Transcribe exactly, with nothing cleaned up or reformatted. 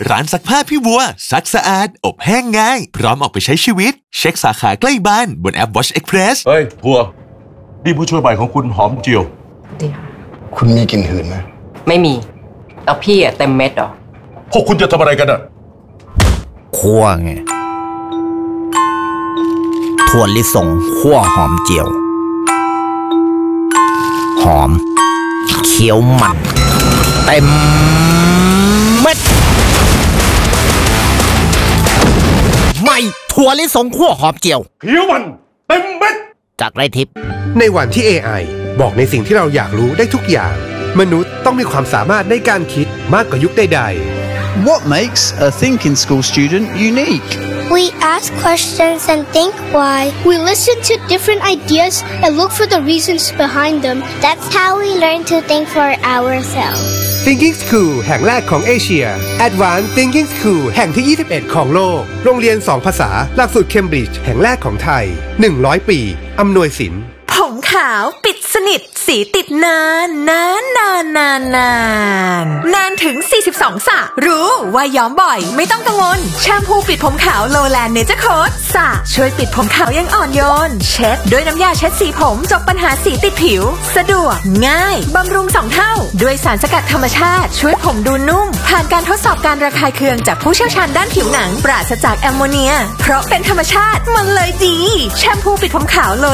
ร้านซักผ้าพี่บัวซักสะอาดอบแห้งง่ายพร้อมออกไปใช้ชีวิตเช็คสาขาใกล้บ้านบนแอป Watch Express เฮ้ยบัวนี่ผู้ช่วยใหม่ของคุณหอมเจียวดีค่ะคุณมีกลิ่นหืนไหมไม่มีแล้วพี่อะเต็มเม็ดเหรอพวกคุณจะทำอะไรกันอะคั่วไงถั่วลิสงคั่วหอมเจียวหอมเคี้ยวมันเต็มเม็ดไม่ถั่วลิสงคั่วหอมเจียวเคี้ยวมันเต็มเม็ดจากไรทิพย์ในวันที่ เอ ไอ บอกในสิ่งที่เราอยากรู้ได้ทุกอย่างมนุษย์ต้องมีความสามารถในการคิดมากกว่ายุคใดๆ What makes a thinking school student unique? We ask questions and think why. We listen to different ideas and look for the reasons behind them. That's how we learn to think for ourselves. Thinking School แห่งแรกของเอเชีย Advanced Thinking School แห่งที่ยี่สิบเอ็ดของโลกโรงเรียนสองภาษาหลักสูตรเคมบริดจ์แห่งแรกของไทยหนึ่งร้อยปีอำนวยสินผมขาวปิดสนิทสีติดนานนานนานนานนานนานถึงสี่สิบสองสระรู้ว่าย้อมบ่อยไม่ต้องกังวลแชมพูปิดผมขาวโลแลนด์เนเจอร์โค้ดสระช่วยปิดผมขาวยังอ่อนโยนเช็ดด้วยน้ำยาเช็ดสีผมจบปัญหาสีติดผิวสะดวกง่ายบำรุงสองเท่าด้วยสารสกัดธรรมชาติช่วยผมดูนุ่มผ่านการทดสอบการระคายเคืองจากผู้เชี่ยวชาญด้านผิวหนังปราศจากแอมโมเนียเพราะเป็นธรรมชาติมันเลยดีแชมพูปิดผมขาวโล